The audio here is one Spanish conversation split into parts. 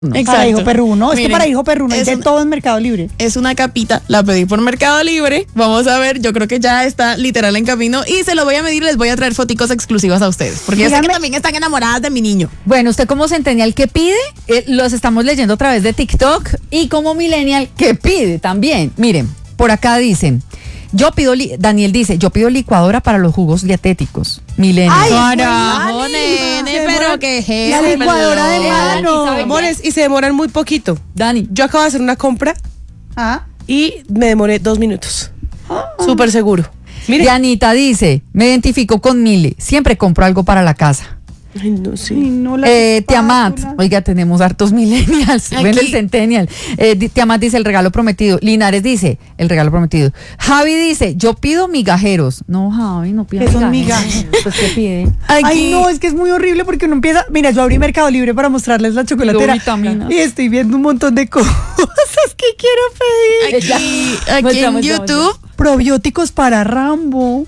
Exacto. Para hijo perruno. Miren, es que para hijo perruno hay de todo en Mercado Libre. Es una capita, la pedí por Mercado Libre. Vamos a ver, yo creo que ya está literal en camino y se lo voy a medir y les voy a traer foticos exclusivas a ustedes. Porque yo sé que también están enamoradas de mi niño. Bueno, usted como centennial, ¿qué pide? Los estamos leyendo a través de TikTok. Y como millennial, ¿qué pide también? Miren, por acá dicen... Daniel dice, yo pido licuadora para los jugos dietéticos. Millennial. Carajo, nene, pero qué es La licuadora de mano. Amores, y se demoran muy poquito. Dani. Yo acabo de hacer una compra ¿Ah? y me demoré 2 minutos. Súper seguro. Mire. Dianita dice, me identifico con Mile, siempre compro algo para la casa. Ay, no sé. Ay, no, la Tiamat, espátula. oiga, tenemos hartos millennials, ven el centennial. Tiamat dice el regalo prometido. Linares dice el regalo prometido. Javi dice, yo pido migajeros. No, Javi, no pidas ¿Qué son migajeros. Pues, ¿qué pide? Ay, no, es que es muy horrible porque uno empieza. Mira, yo abrí Mercado Libre para mostrarles la chocolatera. Vitaminas. Y estoy viendo un montón de cosas que quiero pedir. Aquí en YouTube. Probióticos para Rambo.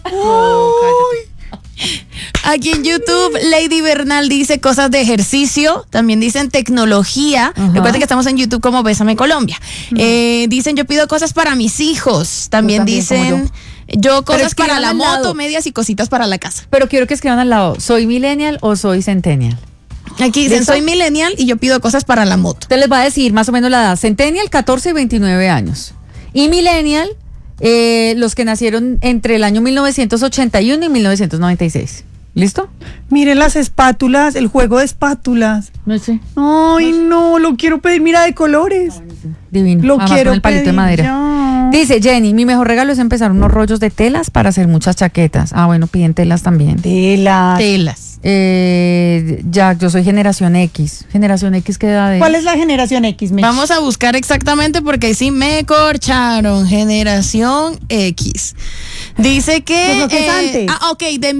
Aquí en YouTube, Lady Bernal dice cosas de ejercicio, también dicen tecnología. Recuerden que estamos en YouTube como Bésame Colombia. Dicen, yo pido cosas para mis hijos. También dicen, yo cosas para la moto, medias y cositas para la casa. Pero quiero que escriban al lado, ¿soy millennial o soy centennial? Aquí dicen, soy millennial y yo pido cosas para la moto. Usted les va a decir más o menos la edad. Centennial, 14 y 29 años. Y millennial, los que nacieron entre el año 1981 y 1996. ¿Listo? Miren las espátulas, el juego de espátulas. No sé. Ay, no, lo quiero pedir, mira, de colores. Divino. Lo Además, quiero con el palito de pedir madera. ya. Dice Jenny, mi mejor regalo es empezar unos rollos de telas para hacer muchas chaquetas. Ah, bueno, piden telas también. Telas. Jack, yo soy generación X. ¿Generación X qué edad es? ¿Cuál es la generación X? Mitch? Vamos a buscar exactamente porque sí me corcharon. Generación X. Dice que... Pues lo que es antes. ok, de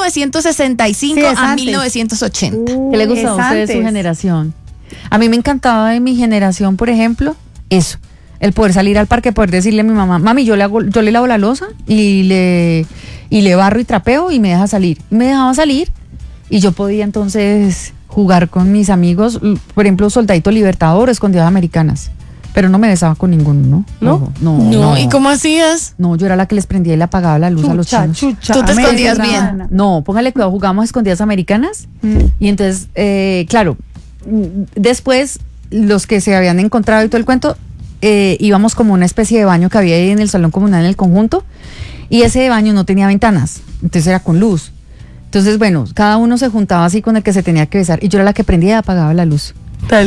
1965 Sí, es a antes. 1980. ¿Qué le gusta a usted de su generación? A mí me encantaba de mi generación, por ejemplo, eso. El poder salir al parque, poder decirle a mi mamá, mami, yo le lavo la loza y le barro y trapeo y me deja salir. Y me dejaba salir y yo podía entonces jugar con mis amigos, por ejemplo, Soldadito Libertador, Escondidas Americanas. Pero no me besaba con ninguno, ¿no? ¿No? No, ¿y cómo hacías? No, yo era la que les prendía y le apagaba la luz a los chinos. Tú te escondías bien. No, póngale cuidado, jugamos Escondidas Americanas. Y entonces, claro, después los que se habían encontrado y todo el cuento, íbamos como una especie de baño que había ahí en el salón comunal en el conjunto, y ese baño no tenía ventanas, entonces era con luz. Entonces, bueno, cada uno se juntaba así con el que se tenía que besar, y yo era la que prendía y apagaba la luz. Tan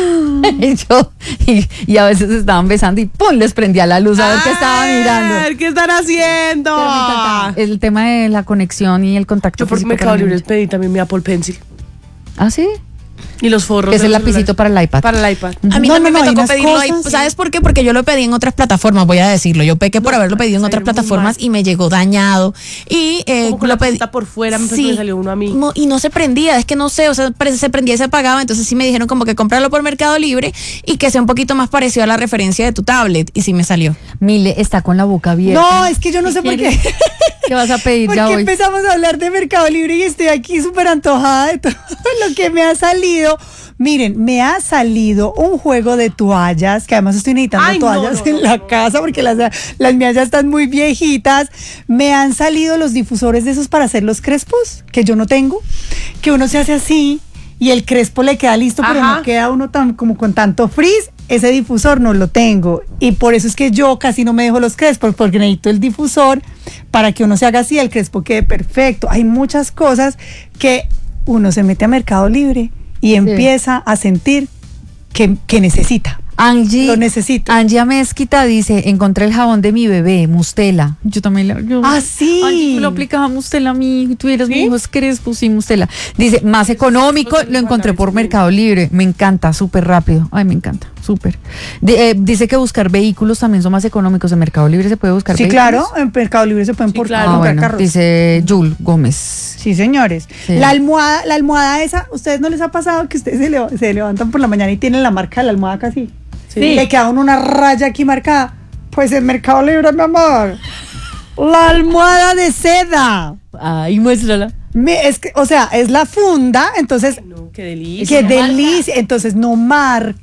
linda. y a veces estaban besando y ¡pum! Les prendía la luz a ver qué estaba mirando. A ver qué están haciendo. Pero me encantaba. El tema de la conexión y el contacto Yo por físico Mercado para mí. Libre pedí también mi Apple Pencil. ¿Ah, sí? Y los forros. Es de el los lapicito celulares. para el iPad. Para el iPad. A mí No, también no, me hay tocó unas pedirlo ahí. cosas, ¿Sabes por qué? Porque yo lo pedí en otras plataformas, voy a decirlo. Yo pequé por haberlo pedido en otras salió muy plataformas mal. y me llegó dañado. Y Como con lo la pedí. punta por fuera, me Sí. salió uno a mí. No, y no se prendía, es que no sé, o sea, se prendía y se apagaba. Entonces sí me dijeron como que comprarlo por Mercado Libre y que sea un poquito más parecido a la referencia de tu tablet. Y sí me salió. Mile está con la boca abierta. No, es que yo no sé por qué. ¿Qué vas a pedir ¿Por ya qué hoy? empezamos a hablar de Mercado Libre y estoy aquí súper antojada de todo lo que me ha salido? Miren, me ha salido un juego de toallas, que además estoy necesitando Ay, no, toallas no, en no, la no. casa porque las mías ya están muy viejitas. Me han salido los difusores de esos para hacer los crespos, que yo no tengo, que uno se hace así y el crespo le queda listo, pero Ajá. no queda uno tan como con tanto frizz. Ese difusor no lo tengo y por eso es que yo casi no me dejo los crespos, porque necesito el difusor para que uno se haga así, el crespo quede perfecto. Hay muchas cosas que uno se mete a Mercado Libre y empieza a sentir que necesita. Angie, Lo necesito. Angie Amezquita dice, encontré el jabón de mi bebé, Mustela. Yo también Ah, sí. Angie, tú lo aplicabas Mustela a mí, tuvieras ¿Sí? mis hijos crespos, sí, Mustela. Dice, más económico, lo encontré por Mercado Libre. Me encanta, súper rápido. Ay, me encanta, súper. Dice que buscar vehículos también son más económicos. En Mercado Libre se puede buscar Sí, vehículos. claro, en Mercado Libre se pueden Sí, comprar claro. Ah, bueno, carros. dice Jul Gómez. Sí, señores. Sí. La almohada esa, ¿ustedes no les ha pasado que ustedes se levantan por la mañana y tienen la marca de la almohada casi? Sí. Le queda una raya aquí marcada. Pues en Mercado Libre, mi amor. La almohada de seda. Ay, muéstrala. Es que, o sea, es la funda, entonces Qué delicia. Qué delicia. Entonces no marca.